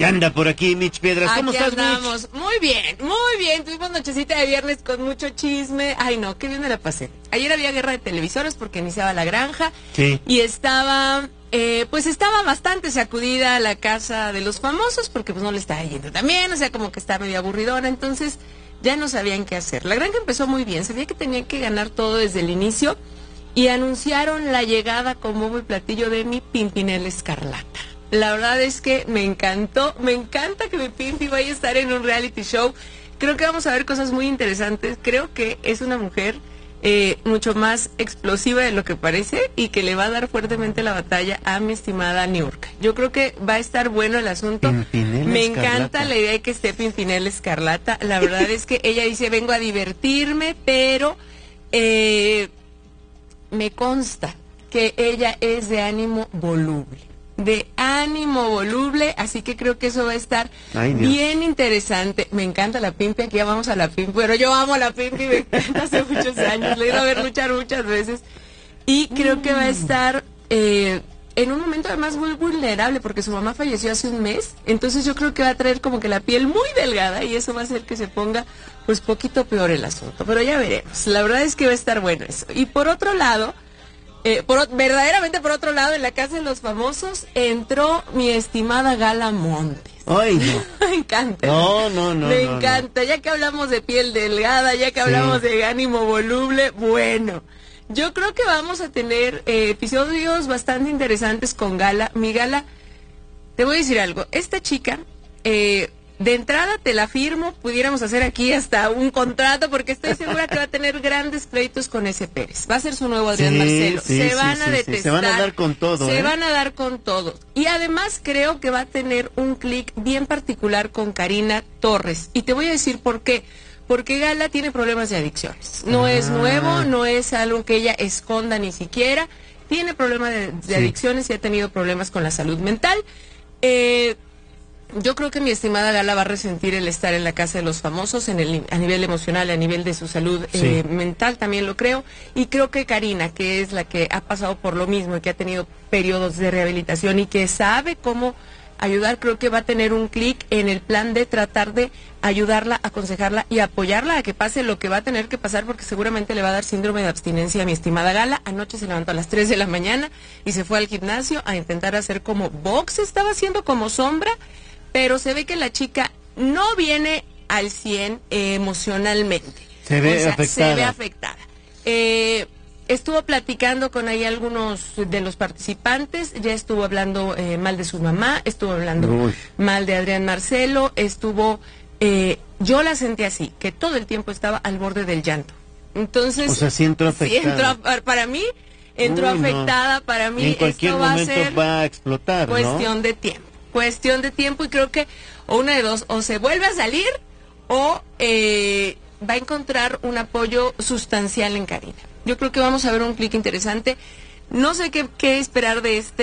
¿Qué anda por aquí, Mitch Piedras? ¿Cómo aquí estás, andamos. Mitch? Muy bien. Tuvimos nochecita de viernes con mucho chisme. Ay, no, qué bien me la pasé. Ayer había guerra de televisores porque iniciaba La Granja. Sí. Y estaba bastante sacudida la casa de los famosos porque pues no le estaba yendo tan bien, o sea, como que estaba medio aburridora, entonces ya no sabían qué hacer. La Granja empezó muy bien, sabía que tenían que ganar todo desde el inicio y anunciaron la llegada con bombo y platillo de mi Pimpinela Escarlata. La verdad es que me encanta que mi Pimpi vaya a estar en un reality show. Creo que vamos a ver cosas muy interesantes. Creo que es una mujer mucho más explosiva de lo que parece y que le va a dar fuertemente la batalla a mi estimada Niurka. Yo creo que va a estar bueno el asunto. Me encanta la idea de que esté Pimpinela Escarlata. La verdad es que ella dice, vengo a divertirme, pero me consta que ella es de ánimo voluble. Así que creo que eso va a estar bien interesante. Me encanta la Pimpi, aquí ya vamos a la Pimpi, pero yo amo a la Pimpi, me encanta hace muchos años, le he ido a ver luchar muchas veces, y creo que va a estar en un momento además muy vulnerable, porque su mamá falleció hace un mes, entonces yo creo que va a traer como que la piel muy delgada, y eso va a hacer que se ponga pues poquito peor el asunto, pero ya veremos. La verdad es que va a estar bueno eso. Y por otro lado, verdaderamente por otro lado, en la casa de los famosos entró mi estimada Gala Montes. Ay, no. Me encanta. Me encanta. Ya que hablamos de piel delgada, ya que hablamos de ánimo voluble, bueno, yo creo que vamos a tener episodios bastante interesantes con Gala. Mi Gala, te voy a decir algo. Esta chica, de entrada te la firmo, pudiéramos hacer aquí hasta un contrato, porque estoy segura que va a tener grandes pleitos con ese Pérez. Va a ser su nuevo Adrián Marcelo. Se van a detestar. Se van a dar con todo. Se van a dar con todo. Y además creo que va a tener un clic bien particular con Karina Torres. Y te voy a decir por qué. Porque Gala tiene problemas de adicciones. No es nuevo, no es algo que ella esconda ni siquiera. Tiene problemas de adicciones y ha tenido problemas con la salud mental. Yo creo que mi estimada Gala va a resentir el estar en la casa de los famosos a nivel emocional, a nivel de su salud mental, también lo creo. Y creo que Karina, que es la que ha pasado por lo mismo y que ha tenido periodos de rehabilitación y que sabe cómo ayudar, creo que va a tener un clic en el plan de tratar de ayudarla, aconsejarla y apoyarla a que pase lo que va a tener que pasar, porque seguramente le va a dar síndrome de abstinencia a mi estimada Gala. Anoche se levantó a las 3 de la mañana y se fue al gimnasio a intentar hacer como box, estaba haciendo como sombra, pero se ve que la chica no viene al 100 emocionalmente. Se ve afectada. Estuvo platicando con ahí algunos de los participantes, ya estuvo hablando mal de su mamá, estuvo hablando mal de Adrián Marcelo, yo la sentí así, que todo el tiempo estaba al borde del llanto. Entonces, o sea, sí entró afectada. Para mí, entró afectada, para mí en cualquier esto va momento a ser va a explotar, cuestión de tiempo, y creo que o una de dos, o se vuelve a salir o va a encontrar un apoyo sustancial en Karina. Yo creo que vamos a ver un clic interesante. No sé qué esperar de